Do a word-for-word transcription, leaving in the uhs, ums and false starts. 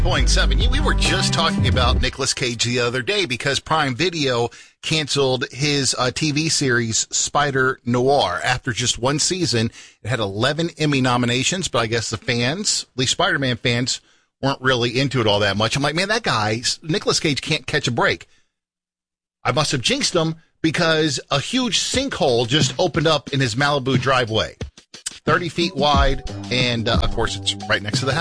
Point seven. We were just talking about Nicolas Cage the other day because Prime Video canceled his uh, T V series Spider Noir after just one season. It had eleven Emmy nominations, but I guess the fans, at least Spider-Man fans, weren't really into it all that much. I'm like, man, that guy, Nicolas Cage, can't catch a break. I must have jinxed him because a huge sinkhole just opened up in his Malibu driveway, thirty feet wide, and uh, of course, it's right next to the house.